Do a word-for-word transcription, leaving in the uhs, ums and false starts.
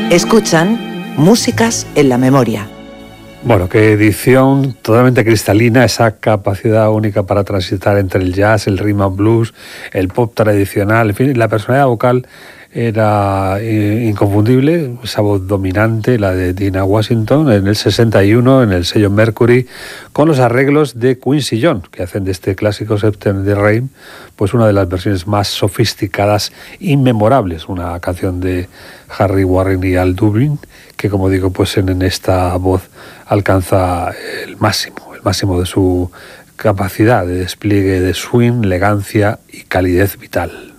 Escuchan Músicas en la Memoria. Bueno, qué edición totalmente cristalina, esa capacidad única para transitar entre el jazz, el rhythm and blues, el pop tradicional, en fin, la personalidad vocal era inconfundible, esa voz dominante, la de Dinah Washington, en el sesenta y uno, en el sello Mercury, con los arreglos de Quincy Jones, que hacen de este clásico September Rain, pues una de las versiones más sofisticadas, inmemorables, una canción de Harry Warren y Al Dubin, que como digo, pues en, en esta voz alcanza el máximo, el máximo de su capacidad de despliegue de swing, elegancia y calidez vital.